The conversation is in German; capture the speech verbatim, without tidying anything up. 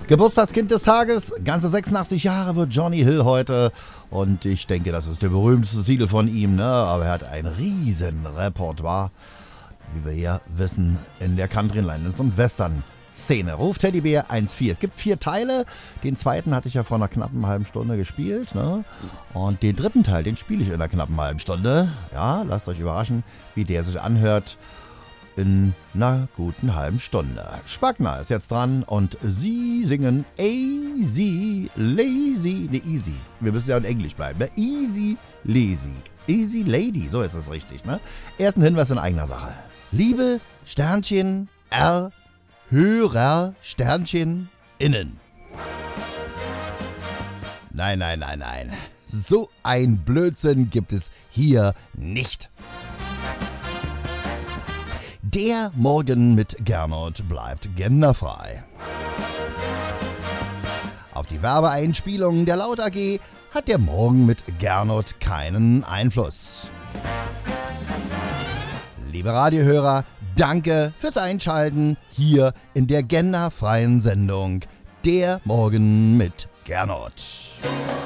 Geburtstagskind des Tages, ganze sechsundachtzig Jahre wird Johnny Hill heute. Und ich denke, das ist der berühmteste Titel von ihm, ne? Aber er hat ein riesen Repertoire, wie wir ja wissen, in der Country-, Landlands- und Western-Szene. Ruf Teddybär eins vier. Es gibt vier Teile. Den zweiten hatte ich ja vor einer knappen halben Stunde gespielt, ne? Und den dritten Teil, den spiele ich in einer knappen halben Stunde. Ja, lasst euch überraschen, wie der sich anhört. In einer guten halben Stunde. Spagner ist jetzt dran und sie singen Easy Lazy. Ne, Easy. Wir müssen ja in Englisch bleiben. Ne? Easy Lazy. Easy Lady, so ist es richtig. Ne? Erst ein Hinweis in eigener Sache. Liebe Sternchen R Hörer Sternchen innen. Nein, nein, nein, nein. So ein Blödsinn gibt es hier nicht. Der Morgen mit Gernot bleibt genderfrei. Auf die Werbeeinspielungen der Laut A G hat der Morgen mit Gernot keinen Einfluss. Liebe Radiohörer, danke fürs Einschalten hier in der genderfreien Sendung Der Morgen mit Gernot.